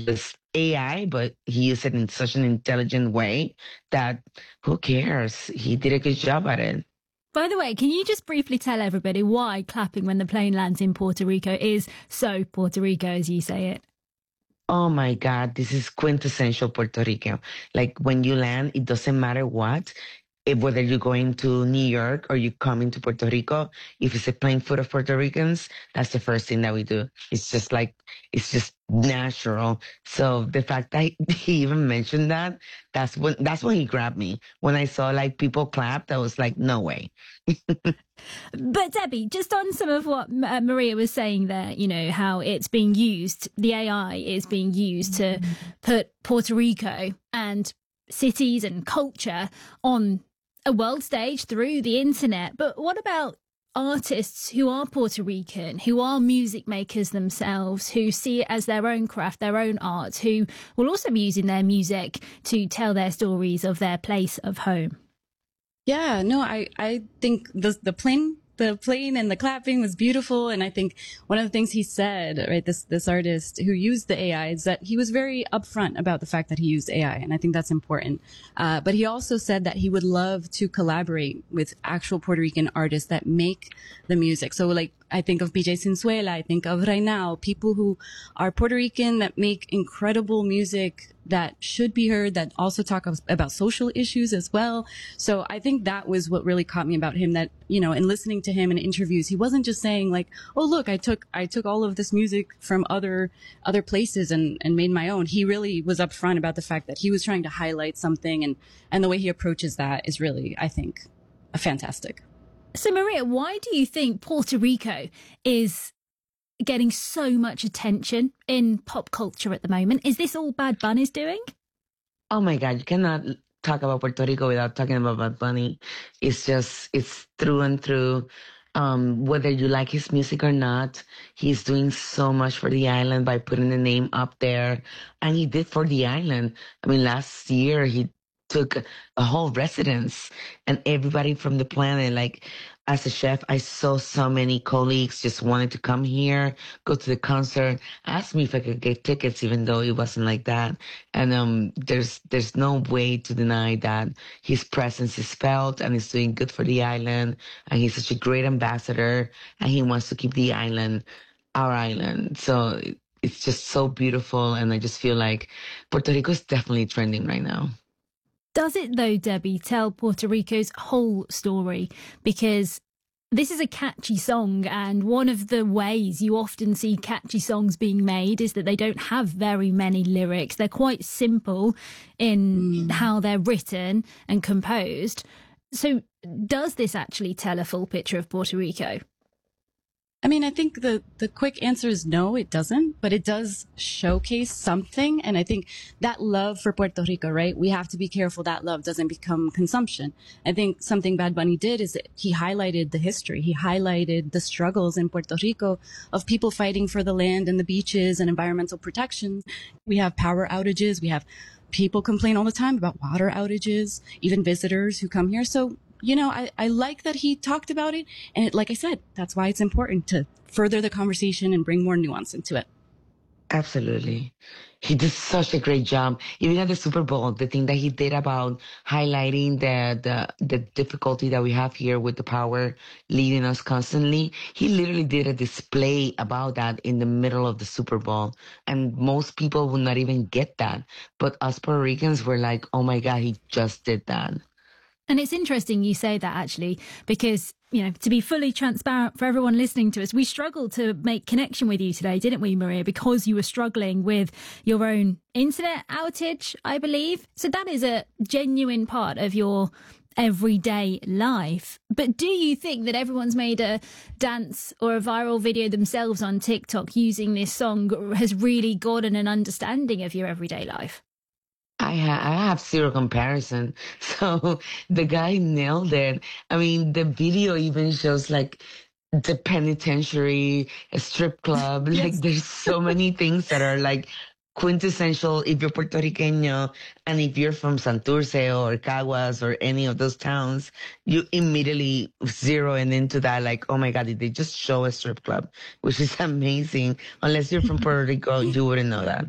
just AI, but he used it in such an intelligent way that who cares? He did a good job at it. By the way, can you just briefly tell everybody why clapping when the plane lands in Puerto Rico is so Puerto Rico, as you say it? Oh my God, this is quintessential Puerto Rico. Like when you land, it doesn't matter what, if, whether you're going to New York or you coming to Puerto Rico, if it's a plane full of Puerto Ricans, that's the first thing that we do. It's just like, it's just natural. So the fact that he even mentioned that, that's when he grabbed me. When I saw like people clapped, I was like, no way. But Debbie, just on some of what Maria was saying there, you know, how it's being used, the AI is being used to put Puerto Rico and cities and culture on a world stage through the internet. But what about artists who are Puerto Rican, who are music makers themselves, who see it as their own craft, their own art, who will also be using their music to tell their stories of their place of home? Yeah, no, I think the plane and the clapping was beautiful. And I think one of the things he said, right, this artist who used the AI, is that he was very upfront about the fact that he used AI. And I think that's important. But he also said that he would love to collaborate with actual Puerto Rican artists that make the music. So like, I think of PJ Sinzuela, I think of Rainao, people who are Puerto Rican that make incredible music that should be heard, that also talk about social issues as well. So I think that was what really caught me about him, that, you know, in listening to him in interviews, he wasn't just saying like, oh, look, I took all of this music from other places and made my own. He really was upfront about the fact that he was trying to highlight something, and the way he approaches that is really, I think, fantastic. So, Maria, why do you think Puerto Rico is getting so much attention in pop culture at the moment? Is this all Bad Bunny's doing? Oh my God, you cannot talk about Puerto Rico without talking about Bad Bunny. It's through and through. Whether you like his music or not, he's doing so much for the island by putting the name up there. And he did for the island. I mean, last year he took a whole residence and everybody from the planet. Like, as a chef, I saw so many colleagues just wanted to come here, go to the concert, ask me if I could get tickets, even though it wasn't like that. And there's no way to deny that his presence is felt and is doing good for the island. And he's such a great ambassador, and he wants to keep the island our island. So it's just so beautiful, and I just feel like Puerto Rico is definitely trending right now. Does it, though, Debbie, tell Puerto Rico's whole story? Because this is a catchy song, and one of the ways you often see catchy songs being made is that they don't have very many lyrics. They're quite simple in how they're written and composed. So does this actually tell a full picture of Puerto Rico? I mean, I think the quick answer is no, it doesn't, but it does showcase something. And I think that love for Puerto Rico, right? We have to be careful that love doesn't become consumption. I think something Bad Bunny did is that he highlighted the history. He highlighted the struggles in Puerto Rico of people fighting for the land and the beaches and environmental protection. We have power outages. We have people complain all the time about water outages, even visitors who come here. So, you know, I like that he talked about it. And like I said, that's why it's important to further the conversation and bring more nuance into it. Absolutely. He did such a great job. Even at the Super Bowl, the thing that he did about highlighting the difficulty that we have here with the power leading us constantly, he literally did a display about that in the middle of the Super Bowl. And most people would not even get that. But us Puerto Ricans were like, oh my God, he just did that. And it's interesting you say that, actually, because, you know, to be fully transparent for everyone listening to us, we struggled to make connection with you today, didn't we, Maria? Because you were struggling with your own internet outage, I believe. So that is a genuine part of your everyday life. But do you think that everyone's made a dance or a viral video themselves on TikTok using this song has really gotten an understanding of your everyday life? I have zero comparison. So the guy nailed it. I mean, the video even shows like the penitentiary, a strip club. Yes. Like there's so many things that are like quintessential if you're Puerto Riqueño, and if you're from Santurce or Caguas or any of those towns, you immediately zero in into that, like, oh my God, did they just show a strip club? Which is amazing. Unless you're from Puerto Rico, you wouldn't know that.